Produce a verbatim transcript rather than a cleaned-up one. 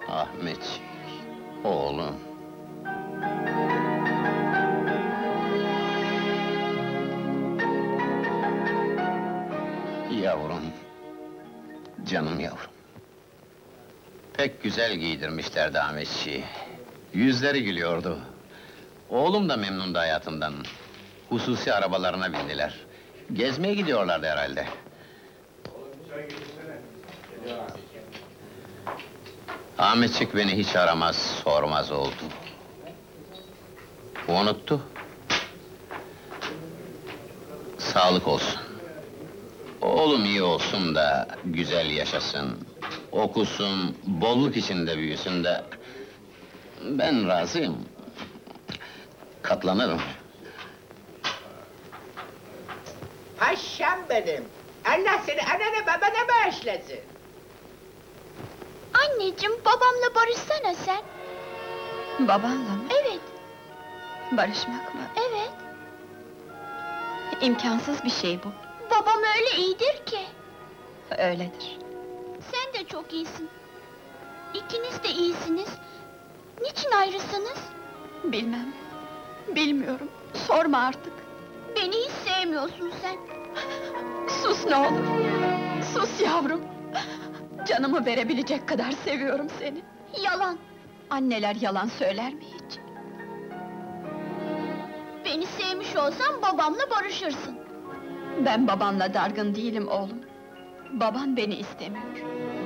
Ahmetçik, oğlum. Yavrum, canım yavrum. Pek güzel giydirmişlerdi Ahmetçiği. Yüzleri gülüyordu. Oğlum da memnundu hayatından. Hususi arabalarına bindiler. Gezmeye gidiyorlardı herhalde. Ahmetçik beni hiç aramaz, sormaz oldu. Unuttu. Sağlık olsun. Oğlum iyi olsun da, güzel yaşasın, okusun, bolluk içinde büyüsün de... Ben razıyım. Katlanırım. Paşam benim! Allah seni anana babana bağışlasın! Anneciğim, babamla barışsana sen! Babanla mı? Evet, Barışmak mı? evet! İmkansız bir şey bu. Babam öyle iyidir ki! Öyledir. Sen de çok iyisin! İkiniz de iyisiniz! Niçin ayrısınız? Bilmem. Bilmiyorum. Sorma artık. Beni hiç sevmiyorsun sen! Sus ne olur! Sus yavrum! Canımı verebilecek kadar seviyorum seni. Yalan! Anneler yalan söyler mi hiç? Beni sevmiş olsan babamla barışırsın! Ben babanla dargın değilim oğlum. Baban beni istemiyor.